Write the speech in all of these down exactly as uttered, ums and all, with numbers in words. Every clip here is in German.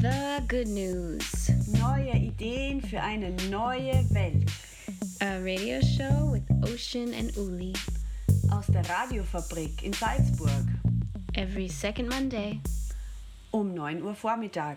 The Good News. Neue Ideen für eine neue Welt. A radio show with Ocean and Uli. Aus der Radiofabrik in Salzburg. Every second Monday. Um neun Uhr Vormittag.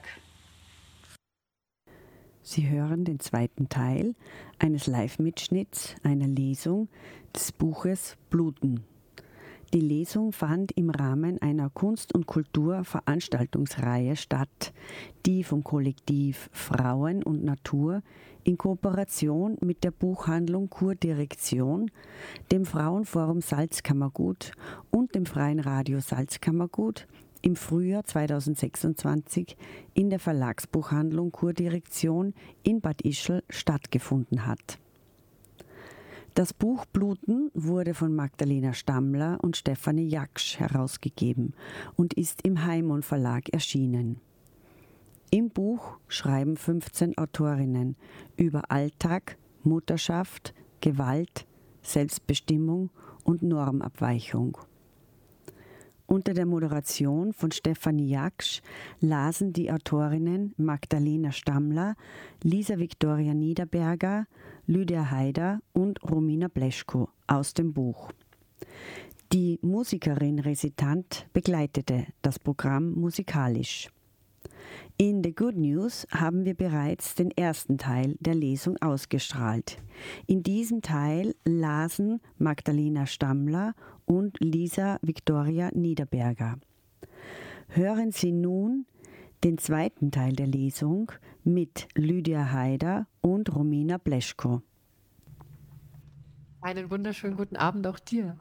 Sie hören den zweiten Teil eines Live-Mitschnitts einer Lesung des Buches Bluten. Die Lesung fand im Rahmen einer Kunst- und Kulturveranstaltungsreihe statt, die vom Kollektiv Frauen und Natur in Kooperation mit der Buchhandlung Kurdirektion, dem Frauenforum Salzkammergut und dem Freien Radio Salzkammergut im Frühjahr zweitausendsechsundzwanzig in der Verlagsbuchhandlung Kurdirektion in Bad Ischl stattgefunden hat. Das Buch Bluten wurde von Magdalena Stammler und Stefanie Jaksch herausgegeben und ist im Heimon Verlag erschienen. Im Buch schreiben fünfzehn Autorinnen über Alltag, Mutterschaft, Gewalt, Selbstbestimmung und Normabweichung. Unter der Moderation von Stefanie Jaksch lasen die Autorinnen Magdalena Stammler, Lisa Viktoria Niederberger, Lydia Haider und Romina Bleschko aus dem Buch. Die Musikerin Resitant begleitete das Programm musikalisch. In The Good News haben wir bereits den ersten Teil der Lesung ausgestrahlt. In diesem Teil lasen Magdalena Stammler und Lisa Viktoria Niederberger. Hören Sie nun den zweiten Teil der Lesung mit Lydia Haider und Romina Bleschko. Einen wunderschönen guten Abend auch dir.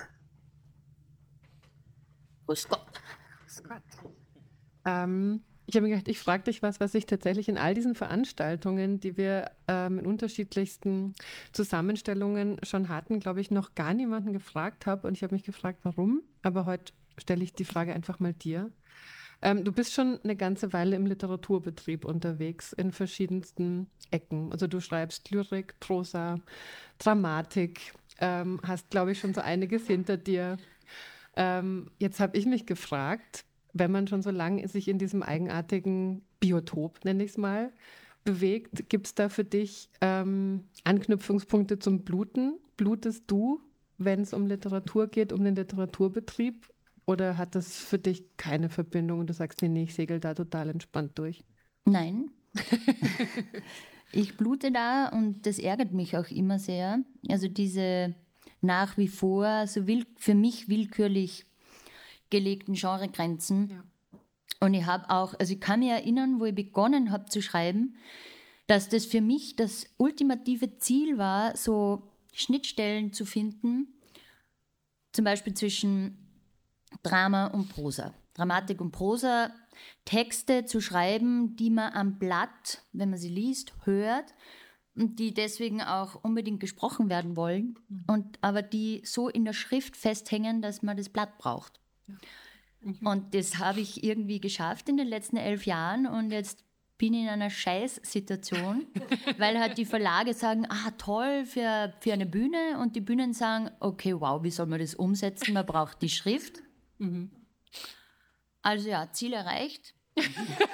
Grüß Gott. Grüß Gott. Ähm, ich habe mir gedacht, ich frage dich was, was ich tatsächlich in all diesen Veranstaltungen, die wir ähm, in unterschiedlichsten Zusammenstellungen schon hatten, glaube ich, noch gar niemanden gefragt habe. Und ich habe mich gefragt, warum. Aber heute stelle ich die Frage einfach mal dir. Ähm, du bist schon eine ganze Weile im Literaturbetrieb unterwegs, in verschiedensten Ecken. Also du schreibst Lyrik, Prosa, Dramatik, ähm, hast, glaube ich, schon so einiges hinter dir. Ähm, jetzt habe ich mich gefragt, wenn man schon so lange sich in diesem eigenartigen Biotop, nenne ich es mal, bewegt, gibt es da für dich ähm, Anknüpfungspunkte zum Bluten? Blutest du, wenn es um Literatur geht, um den Literaturbetrieb? Oder hat das für dich keine Verbindung und du sagst, nee, nee, ich segel da total entspannt durch? Nein. Ich blute da und das ärgert mich auch immer sehr. Also diese nach wie vor so will, für mich willkürlich gelegten Genregrenzen. Ja. Und ich habe auch, also ich kann mich erinnern, wo ich begonnen habe zu schreiben, dass das für mich das ultimative Ziel war, so Schnittstellen zu finden, zum Beispiel zwischen Drama und Prosa. Dramatik und Prosa, Texte zu schreiben, die man am Blatt, wenn man sie liest, hört und die deswegen auch unbedingt gesprochen werden wollen, mhm. und aber die so in der Schrift festhängen, dass man das Blatt braucht. Ja. Mhm. Und das habe ich irgendwie geschafft in den letzten elf Jahren und jetzt bin ich in einer Scheißsituation, weil halt die Verlage sagen, ah toll, für, für eine Bühne, und die Bühnen sagen, okay, wow, wie soll man das umsetzen? Man braucht die Schrift. Mhm. Also ja, Ziel erreicht.